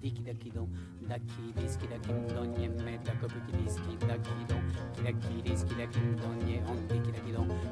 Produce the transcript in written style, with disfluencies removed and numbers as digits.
Diki daki don, daki diski dakin don, nie me dako buki diski daki don, kira kiriski dakin don, nie on diki daki don,